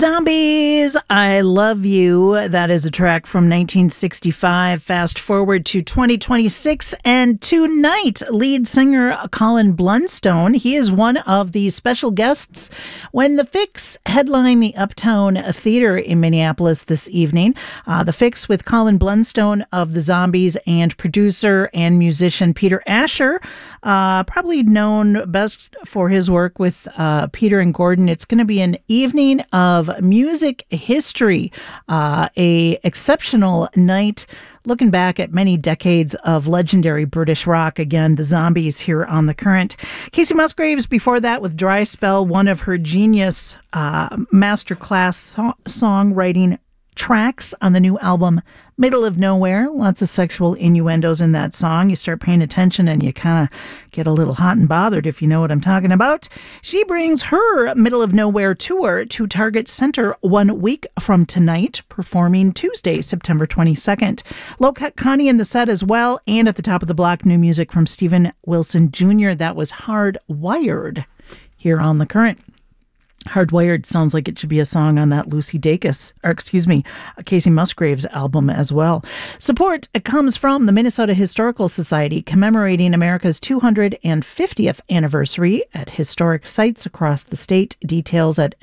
Zombies, I Love You. That is a track from 1965. Fast forward to 2026, and tonight, lead singer Colin Blunstone, he is one of the special guests when The Fix headline the Uptown Theater in Minneapolis this evening. The Fix with Colin Blunstone of the Zombies and producer and musician Peter Asher, probably known best for his work with Peter and Gordon. It's going to be an evening of music history, a exceptional night looking back at many decades of legendary British rock. Again, the Zombies here on The Current. Kacey Musgraves before that with Dry Spell, one of her genius masterclass songwriting tracks on the new album Middle of Nowhere. Lots of sexual innuendos in that song. You start paying attention and you kind of get a little hot and bothered, if you know what I'm talking about. She brings her Middle of Nowhere tour to Target Center 1 week from tonight, performing Tuesday, September 22nd. Low Cut Connie in the set as well, and at the top of the block, new music from Steven Wilson Jr. That was Hardwired here on The Current. Hardwired sounds like it should be a song on that Lucy Dacus, Kacey Musgraves album as well. Support comes from the Minnesota Historical Society, commemorating America's 250th anniversary at historic sites across the state. Details at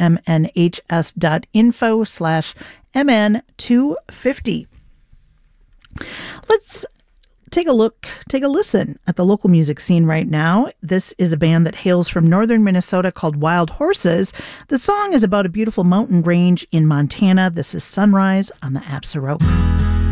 mnhs.info/MN250. Let's take a listen at the local music scene right now. This is a band that hails from northern Minnesota called Wild Horses. The song is about a beautiful mountain range in Montana. This is Sunrise on the Apsaroke.